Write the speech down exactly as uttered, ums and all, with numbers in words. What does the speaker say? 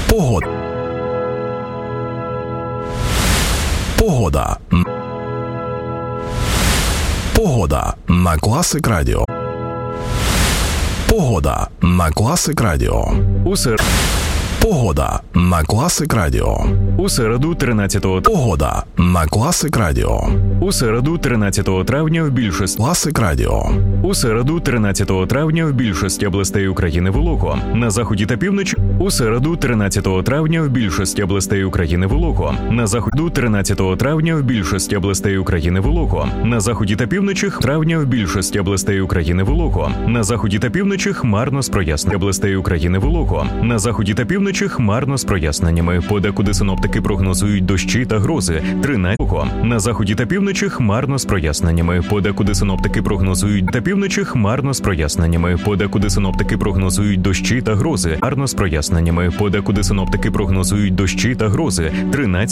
Погода. Погода. Погода на Класик Радіо. Погода на Класик Радіо. У сер... Погода на Класик Радіо. У середу тринадцятого Погода на Класик Радіо. У середу тринадцятого травня в більшості Класик Радіо. У середу тринадцятого травня в більшості областей України волого. На заході та півночі. У середу тринадцятого травня в більшості областей України волого. На заході тринадцятого травня в більшості областей України волого. На заході та півночі травня в більшості областей України волого. На заході та півночі хмарно з проясненнями областей України волого. На заході та півночі хмарно з проясненнями. Подекуди синоптики прогнозують дощі та грози. тринадцятого На заході та півночі хмарно з проясненнями. Подекуди синоптики прогнозують та півночі хмарно з проясненнями. Подекуди синоптики прогнозують дощі та грози. Хмарно з проясненнями. Подекуди синоптики прогнозують дощі та грози. тринадцятого